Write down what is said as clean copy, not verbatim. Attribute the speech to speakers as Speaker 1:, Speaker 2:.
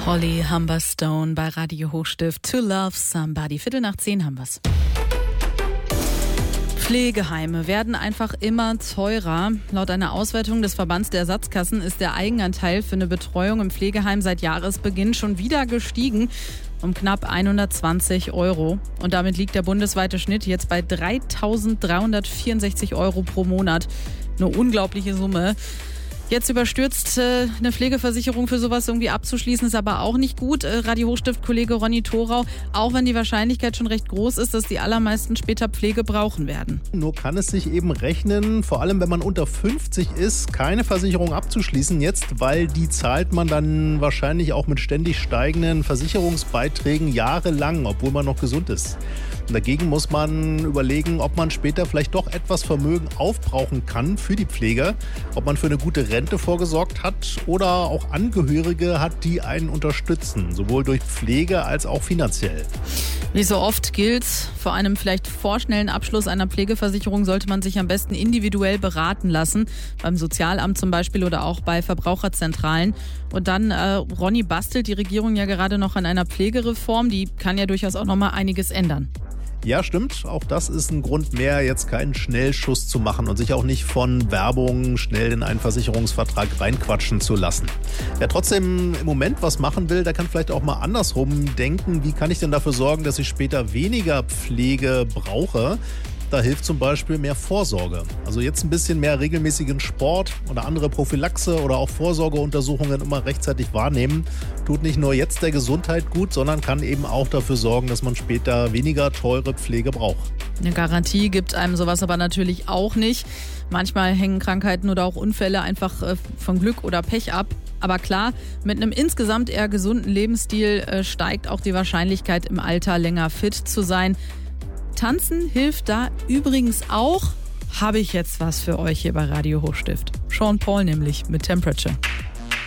Speaker 1: Holly Humberstone bei Radio Hochstift. To Love Somebody. 9:15 haben wir's. Pflegeheime werden einfach immer teurer. Laut einer Auswertung des Verbands der Ersatzkassen ist der Eigenanteil für eine Betreuung im Pflegeheim seit Jahresbeginn schon wieder gestiegen um knapp 120 €. Und damit liegt der bundesweite Schnitt jetzt bei 3.364 € pro Monat. Eine unglaubliche Summe. Jetzt überstürzt eine Pflegeversicherung für sowas irgendwie abzuschließen, ist aber auch nicht gut. Radio Hochstift-Kollege Ronny Thorau, auch wenn die Wahrscheinlichkeit schon recht groß ist, dass die allermeisten später Pflege brauchen werden.
Speaker 2: Nur kann es sich eben rechnen, vor allem wenn man unter 50 ist, keine Versicherung abzuschließen jetzt, weil die zahlt man dann wahrscheinlich auch mit ständig steigenden Versicherungsbeiträgen jahrelang, obwohl man noch gesund ist. Und dagegen muss man überlegen, ob man später vielleicht doch etwas Vermögen aufbrauchen kann für die Pflege, ob man für eine gute Rente vorgesorgt hat oder auch Angehörige hat, die einen unterstützen, sowohl durch Pflege als auch finanziell.
Speaker 1: Wie so oft gilt, vor einem vielleicht vorschnellen Abschluss einer Pflegeversicherung sollte man sich am besten individuell beraten lassen, beim Sozialamt zum Beispiel oder auch bei Verbraucherzentralen. Und dann, Ronny, bastelt die Regierung ja gerade noch an einer Pflegereform, die kann ja durchaus auch noch mal einiges ändern.
Speaker 2: Ja, stimmt. Auch das ist ein Grund mehr, jetzt keinen Schnellschuss zu machen und sich auch nicht von Werbung schnell in einen Versicherungsvertrag reinquatschen zu lassen. Wer trotzdem im Moment was machen will, der kann vielleicht auch mal andersrum denken. Wie kann ich denn dafür sorgen, dass ich später weniger Pflege brauche? Da hilft zum Beispiel mehr Vorsorge. Also jetzt ein bisschen mehr regelmäßigen Sport oder andere Prophylaxe oder auch Vorsorgeuntersuchungen immer rechtzeitig wahrnehmen. Tut nicht nur jetzt der Gesundheit gut, sondern kann eben auch dafür sorgen, dass man später weniger teure Pflege braucht.
Speaker 1: Eine Garantie gibt einem sowas aber natürlich auch nicht. Manchmal hängen Krankheiten oder auch Unfälle einfach von Glück oder Pech ab. Aber klar, mit einem insgesamt eher gesunden Lebensstil steigt auch die Wahrscheinlichkeit, im Alter länger fit zu sein. Tanzen hilft da übrigens auch. Habe ich jetzt was für euch hier bei Radio Hochstift. Sean Paul nämlich mit Temperature.